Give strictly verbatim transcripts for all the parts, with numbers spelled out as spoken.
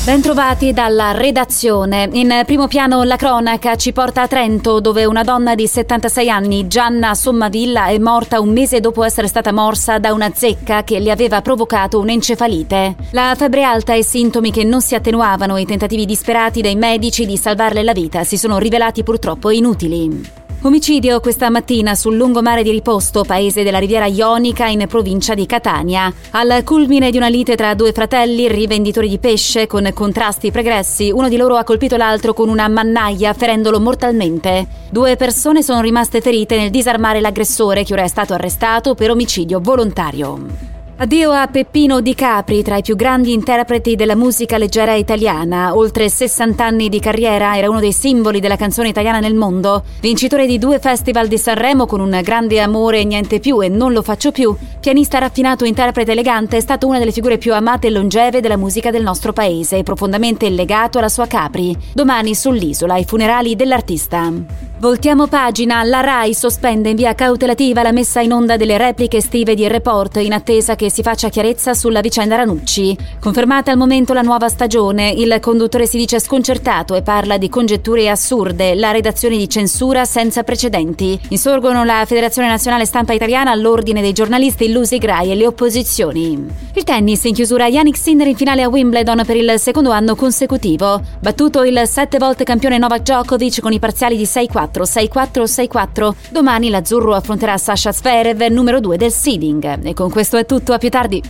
Bentrovati dalla redazione. In primo piano la cronaca ci porta a Trento, dove una donna di settantasei anni, Gianna Sommavilla, è morta un mese dopo essere stata morsa da una zecca che le aveva provocato un'encefalite. La febbre alta e sintomi che non si attenuavano e i tentativi disperati dai medici di salvarle la vita si sono rivelati purtroppo inutili. Omicidio questa mattina sul lungomare di Riposto, paese della Riviera Ionica in provincia di Catania. Al culmine di una lite tra due fratelli, rivenditori di pesce, con contrasti pregressi, uno di loro ha colpito l'altro con una mannaia, ferendolo mortalmente. Due persone sono rimaste ferite nel disarmare l'aggressore, che ora è stato arrestato per omicidio volontario. Addio a Peppino Di Capri, tra i più grandi interpreti della musica leggera italiana. Oltre sessanta anni di carriera, era uno dei simboli della canzone italiana nel mondo. Vincitore di due festival di Sanremo con un grande amore e niente più e non lo faccio più, pianista raffinato, interprete elegante, è stato una delle figure più amate e longeve della musica del nostro paese, profondamente legato alla sua Capri. Domani sull'Isola, i funerali dell'artista. Voltiamo pagina, la RAI sospende in via cautelativa la messa in onda delle repliche estive di Il Report in attesa che si faccia chiarezza sulla vicenda Ranucci. Confermata al momento la nuova stagione, il conduttore si dice sconcertato e parla di congetture assurde, la redazione di censura senza precedenti. Insorgono la Federazione Nazionale Stampa Italiana, l'Ordine dei giornalisti, l'U S I G R A I e le opposizioni. Il tennis in chiusura, Jannik Sinner in finale a Wimbledon per il secondo anno consecutivo. Battuto il sette volte campione Novak Djokovic con i parziali di sei quattro, sei quattro, sei quattro. Domani l'azzurro affronterà Sasha Zverev, numero due del seeding. E con questo è tutto, a più tardi.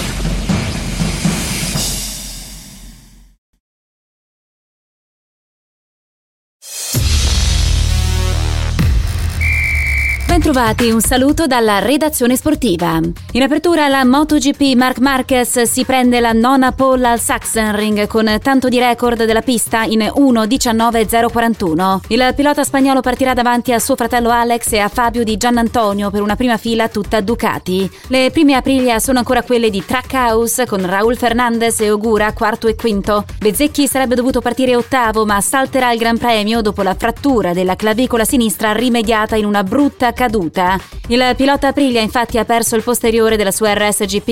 Bentrovati, un saluto dalla redazione sportiva. In apertura la MotoGP, Marc Marquez si prende la nona pole al Sachsenring con tanto di record della pista in uno diciannove zero quarantuno. Il pilota spagnolo partirà davanti a suo fratello Alex e a Fabio Di Giannantonio per una prima fila tutta Ducati. Le prime Aprilia sono ancora quelle di Trackhouse con Raúl Fernandez e Ogura quarto e quinto. Bezzecchi sarebbe dovuto partire ottavo, ma salterà il Gran Premio dopo la frattura della clavicola sinistra rimediata in una brutta caduta. Il pilota Aprilia infatti ha perso il posteriore della sua R S G P